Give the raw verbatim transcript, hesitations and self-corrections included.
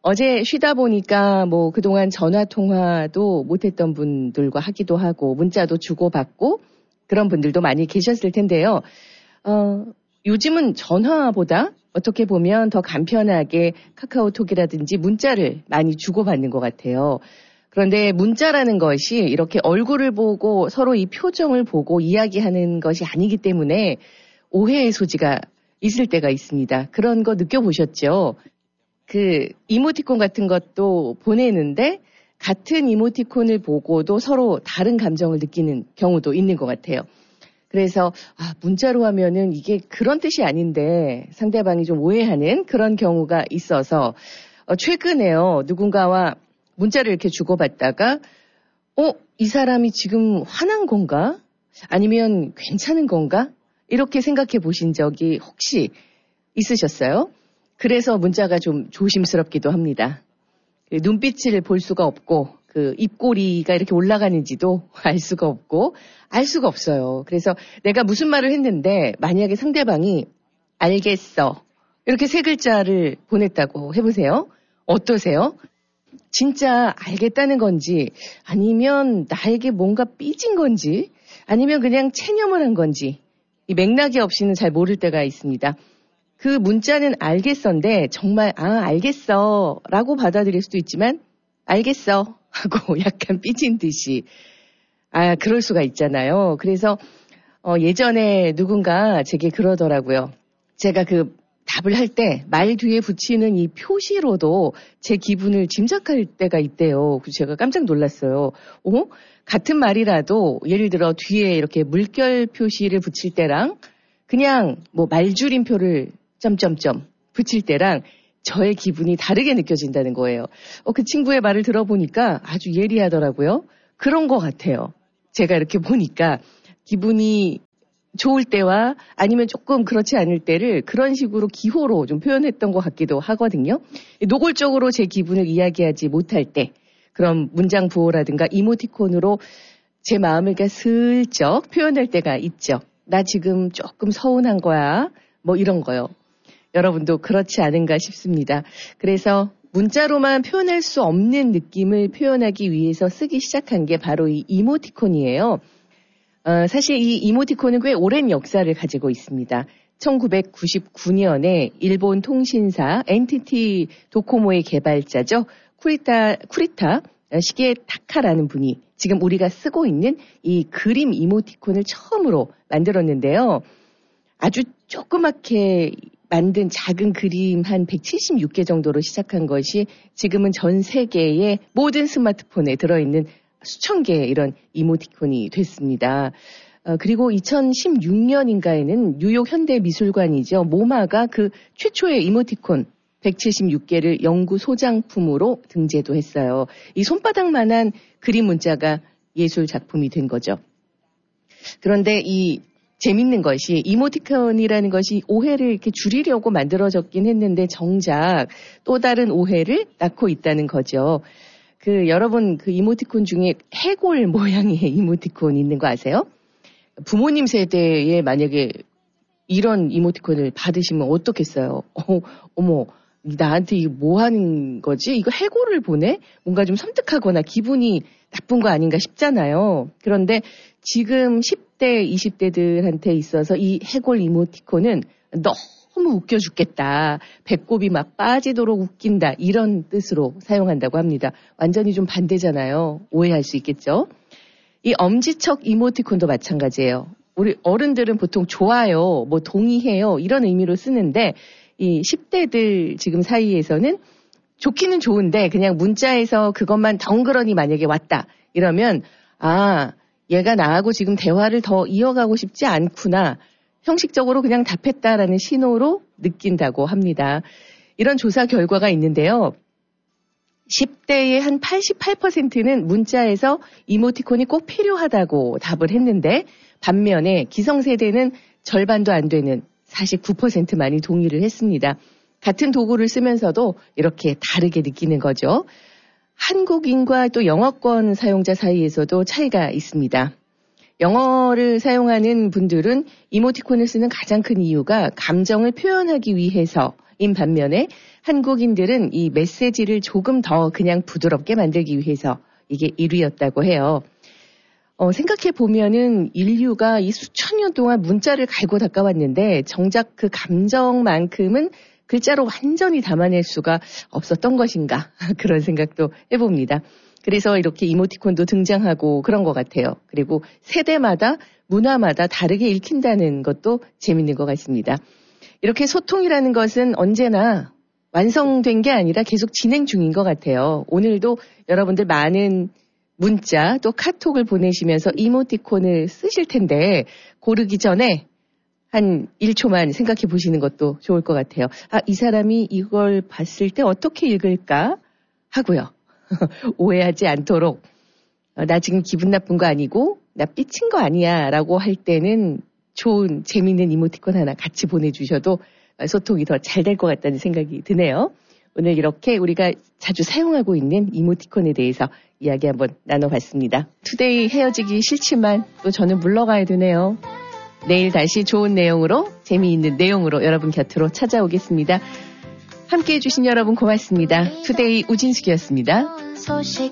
어제 쉬다 보니까 뭐 그동안 전화 통화도 못했던 분들과 하기도 하고 문자도 주고받고 그런 분들도 많이 계셨을 텐데요. 어, 요즘은 전화보다 어떻게 보면 더 간편하게 카카오톡이라든지 문자를 많이 주고받는 것 같아요. 그런데 문자라는 것이 이렇게 얼굴을 보고 서로 이 표정을 보고 이야기하는 것이 아니기 때문에 오해의 소지가 있을 때가 있습니다. 그런 거 느껴보셨죠? 그 이모티콘 같은 것도 보내는데 같은 이모티콘을 보고도 서로 다른 감정을 느끼는 경우도 있는 것 같아요. 그래서 아, 문자로 하면은 이게 그런 뜻이 아닌데 상대방이 좀 오해하는 그런 경우가 있어서 어, 최근에요. 누군가와 문자를 이렇게 주고받다가 어, 이 사람이 지금 화난 건가? 아니면 괜찮은 건가? 이렇게 생각해 보신 적이 혹시 있으셨어요? 그래서 문자가 좀 조심스럽기도 합니다. 그 눈빛을 볼 수가 없고 그 입꼬리가 이렇게 올라가는지도 알 수가 없고 알 수가 없어요. 그래서 내가 무슨 말을 했는데 만약에 상대방이 알겠어 이렇게 세 글자를 보냈다고 해보세요. 어떠세요? 진짜 알겠다는 건지 아니면 나에게 뭔가 삐진 건지 아니면 그냥 체념을 한 건지 이 맥락이 없이는 잘 모를 때가 있습니다. 그 문자는 알겠어인데 정말 아 알겠어 라고 받아들일 수도 있지만 알겠어 하고 약간 삐진 듯이 아 그럴 수가 있잖아요. 그래서 어, 예전에 누군가 제게 그러더라고요. 제가 그 답을 할 때 말 뒤에 붙이는 이 표시로도 제 기분을 짐작할 때가 있대요. 그래서 제가 깜짝 놀랐어요. 어? 같은 말이라도 예를 들어 뒤에 이렇게 물결 표시를 붙일 때랑 그냥 뭐 말줄임표를 점점점 붙일 때랑 저의 기분이 다르게 느껴진다는 거예요. 어, 그 친구의 말을 들어보니까 아주 예리하더라고요. 그런 것 같아요. 제가 이렇게 보니까 기분이 좋을 때와 아니면 조금 그렇지 않을 때를 그런 식으로 기호로 좀 표현했던 것 같기도 하거든요. 노골적으로 제 기분을 이야기하지 못할 때 그런 문장 부호라든가 이모티콘으로 제 마음을 그러니까 슬쩍 표현할 때가 있죠. 나 지금 조금 서운한 거야. 뭐 이런 거요. 여러분도 그렇지 않은가 싶습니다. 그래서 문자로만 표현할 수 없는 느낌을 표현하기 위해서 쓰기 시작한 게 바로 이 이모티콘이에요. 어, 사실 이 이모티콘은 꽤 오랜 역사를 가지고 있습니다. 천구백구십구 년에 일본 통신사 엔티티 도코모의 개발자죠. 쿠리타, 쿠리타 시게 타카라는 분이 지금 우리가 쓰고 있는 이 그림 이모티콘을 처음으로 만들었는데요. 아주 조그맣게 만든 작은 그림 한 백칠십육 개 정도로 시작한 것이 지금은 전 세계의 모든 스마트폰에 들어있는 수천 개의 이런 이모티콘이 됐습니다. 어, 그리고 이천십육 년인가에는 뉴욕 현대미술관이죠. 모마가 그 최초의 이모티콘 백칠십육 개를 영구 소장품으로 등재도 했어요. 이 손바닥만한 그림 문자가 예술 작품이 된 거죠. 그런데 이 재밌는 것이 이모티콘이라는 것이 오해를 이렇게 줄이려고 만들어졌긴 했는데 정작 또 다른 오해를 낳고 있다는 거죠. 그 여러분 그 이모티콘 중에 해골 모양의 이모티콘 있는 거 아세요? 부모님 세대에 만약에 이런 이모티콘을 받으시면 어떻겠어요? 어, 어머 나한테 이거 뭐 하는 거지? 이거 해골을 보내? 뭔가 좀 섬뜩하거나 기분이 나쁜 거 아닌가 싶잖아요. 그런데 지금 십 대, 이십 대들한테 있어서 이 해골 이모티콘은 너무 웃겨 죽겠다. 배꼽이 막 빠지도록 웃긴다. 이런 뜻으로 사용한다고 합니다. 완전히 좀 반대잖아요. 오해할 수 있겠죠? 이 엄지척 이모티콘도 마찬가지예요. 우리 어른들은 보통 좋아요, 뭐 동의해요 이런 의미로 쓰는데 이 십 대들 지금 사이에서는 좋기는 좋은데 그냥 문자에서 그것만 덩그러니 만약에 왔다 이러면 아 얘가 나하고 지금 대화를 더 이어가고 싶지 않구나. 형식적으로 그냥 답했다라는 신호로 느낀다고 합니다. 이런 조사 결과가 있는데요. 십 대의 한 팔십팔 퍼센트는 문자에서 이모티콘이 꼭 필요하다고 답을 했는데 반면에 기성세대는 절반도 안 되는 사십구 퍼센트만이 동의를 했습니다. 같은 도구를 쓰면서도 이렇게 다르게 느끼는 거죠. 한국인과 또 영어권 사용자 사이에서도 차이가 있습니다. 영어를 사용하는 분들은 이모티콘을 쓰는 가장 큰 이유가 감정을 표현하기 위해서 인 반면에 한국인들은 이 메시지를 조금 더 그냥 부드럽게 만들기 위해서 이게 일 위였다고 해요. 어, 생각해 보면은 인류가 이 수천 년 동안 문자를 갈고 닦아왔는데 정작 그 감정만큼은 글자로 완전히 담아낼 수가 없었던 것인가 그런 생각도 해봅니다. 그래서 이렇게 이모티콘도 등장하고 그런 것 같아요. 그리고 세대마다 문화마다 다르게 읽힌다는 것도 재밌는 것 같습니다. 이렇게 소통이라는 것은 언제나 완성된 게 아니라 계속 진행 중인 것 같아요. 오늘도 여러분들 많은 문자 또 카톡을 보내시면서 이모티콘을 쓰실 텐데 고르기 전에 한 일 초만 생각해 보시는 것도 좋을 것 같아요. 아, 이 사람이 이걸 봤을 때 어떻게 읽을까 하고요. 오해하지 않도록 어, 나 지금 기분 나쁜 거 아니고 나 삐친 거 아니야 라고 할 때는 좋은 재미있는 이모티콘 하나 같이 보내주셔도 소통이 더 잘 될 것 같다는 생각이 드네요. 오늘 이렇게 우리가 자주 사용하고 있는 이모티콘에 대해서 이야기 한번 나눠봤습니다. 투데이 헤어지기 싫지만 또 저는 물러가야 되네요. 내일 다시 좋은 내용으로 재미있는 내용으로 여러분 곁으로 찾아오겠습니다. 함께해 주신 여러분 고맙습니다. 투데이 우진숙이었습니다.